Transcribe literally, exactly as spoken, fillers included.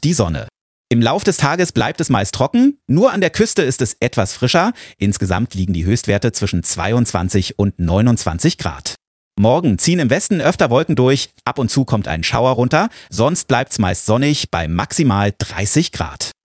die Sonne. Im Lauf des Tages bleibt es meist trocken, nur an der Küste ist es etwas frischer. Insgesamt liegen die Höchstwerte zwischen zweiundzwanzig und neunundzwanzig Grad. Morgen ziehen im Westen öfter Wolken durch, ab und zu kommt ein Schauer runter, sonst bleibt's meist sonnig bei maximal dreißig Grad.